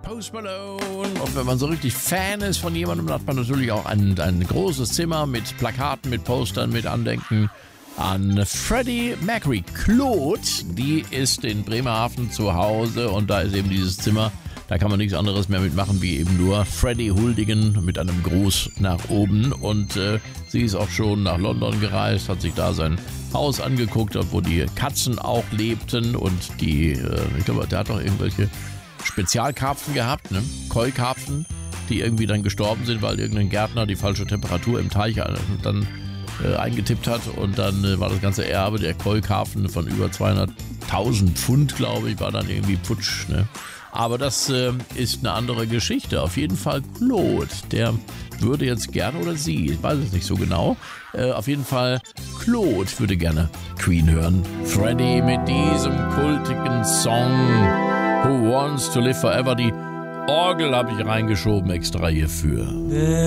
Post Malone. Und wenn man so richtig Fan ist von jemandem, hat man natürlich auch ein großes Zimmer mit Plakaten, mit Postern, mit Andenken an Freddie Mercury. Claude, die ist in Bremerhaven zu Hause und da ist eben dieses Zimmer. Da kann man nichts anderes mehr mitmachen, wie eben nur Freddie huldigen mit einem Gruß nach oben. Und sie ist auch schon nach London gereist, hat sich da sein Haus angeguckt, wo die Katzen auch lebten. Und ich glaube, der hat auch irgendwelche Spezialkarpfen gehabt, ne? Koi-Karpfen, die irgendwie dann gestorben sind, weil irgendein Gärtner die falsche Temperatur im Teich dann eingetippt hat. Und dann war das ganze Erbe der Koi-Karpfen von über 200.000 Pfund, glaube ich, war dann irgendwie futsch, ne? Aber das ist eine andere Geschichte. Auf jeden Fall Claude, der würde jetzt gerne, oder sie, ich weiß es nicht so genau, auf jeden Fall Claude würde gerne Queen hören. Freddie mit diesem kultigen Song Who Wants to Live Forever. Die Orgel habe ich reingeschoben extra hierfür.